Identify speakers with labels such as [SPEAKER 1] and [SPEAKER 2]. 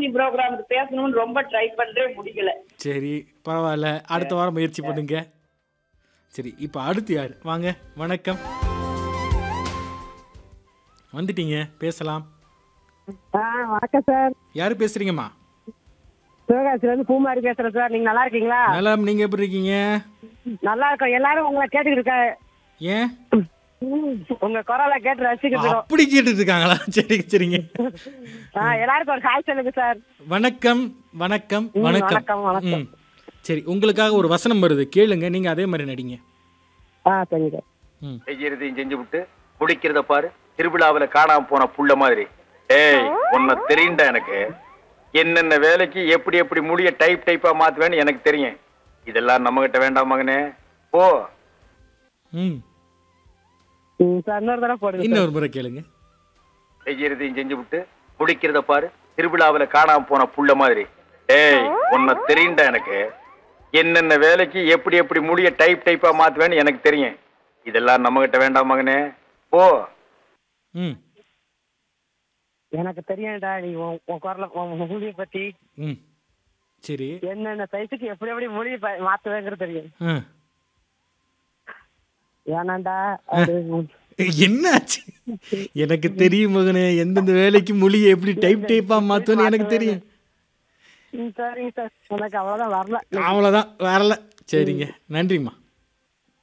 [SPEAKER 1] Morning ப்ரோக்ராமுக்கு பேசணும்னு ரொம்ப ட்ரை பண்றேன், முடியல.
[SPEAKER 2] சரி பரவாயில்ல, அடுத்த வாரம் முயற்சி பண்ணுங்க. சரி இப்போ அடுத்து யார்? வாங்க, வணக்கம். வந்துட்டீங்க, பேசலாம்.
[SPEAKER 3] வணக்கம் சார்.
[SPEAKER 2] யாரு பேசுறீங்கம்மா?
[SPEAKER 3] சிவகாசில இருந்து பூமாரி பேசுறேன் சார். நீங்க நல்லா இருக்கீங்களா?
[SPEAKER 2] நலம், நீங்க எப்படி இருக்கீங்க?
[SPEAKER 3] நல்லா இருக்கோம். எல்லாரும் உங்களை கேட்டுக்கிட்டு இருக்காங்க.
[SPEAKER 2] ஏன்
[SPEAKER 3] உங்க குரலை கேட்டு ரசிக்கிட்டு இருக்கோம்.
[SPEAKER 2] அப்படி கேட்டுட்டு இருக்காங்களா? சரிங்க சரிங்க.
[SPEAKER 3] எல்லாருக்கும் ஒரு ஹாய் சொல்லுங்க சார்.
[SPEAKER 2] வணக்கம் வணக்கம் வணக்கம்.
[SPEAKER 3] வணக்கம் வணக்கம்.
[SPEAKER 2] சரி, உங்களுக்காக ஒரு வசனம் வருது, கேளுங்க. நீங்க அதே மாதிரி நடிங்க.
[SPEAKER 3] சரிங்க.
[SPEAKER 4] செய்யறதையும் செஞ்சு விட்டு முடிக்கிறத பாரு, திருவிழாவில காணாம போன புள்ள மாதிரி. ஏய், உன்னை தெரியுண்டா எனக்கு. என்னென்ன வேலைக்கு எப்படி எப்படி முடிய டைப்பா மாத்துவேன்னு எனக்கு தெரியும். இதெல்லாம் நம்ம கிட்ட வேண்டாம் மகனே, போ.
[SPEAKER 3] சார் இன்னொரு தடவை போடுங்க.
[SPEAKER 2] இன்னொரு முறை கேளுங்க.
[SPEAKER 4] செய்யறதையும் செஞ்சு விட்டு முடிக்கிறத பாரு, திருவிழாவில காணாம போன புள்ள மாதிரி. ஏய், உன்னை தெரியுண்டா எனக்கு. என்னென்ன வேலைக்கு எப்படி எப்படி முடிய டைப்பா மாத்துவேன்னு எனக்கு தெரியும். இதெல்லாம் நம்ம கிட்ட வேண்டாம் மகனே, போ.
[SPEAKER 3] எனக்கு தெரியும்டா நீ உன் குரலை மொழியை பத்தி.
[SPEAKER 2] சரி,
[SPEAKER 3] என்னென்ன சைஸுக்கு எப்படி எப்படி மொழியை மாத்துவேங்கிறது தெரியும். ஏனாண்டா
[SPEAKER 2] என்னாச்சு? எனக்கு தெரியும் மகனே, எந்தெந்த வேலைக்கு மொழியை எப்படி டைப்பா மாத்துவேன்னு எனக்கு தெரியும்.
[SPEAKER 3] சரிங்க சார், எனக்கு அவ்வளவுதான் வரல.
[SPEAKER 2] அவ்வளவுதான் வரல. சரிங்க, நன்றிம்மா.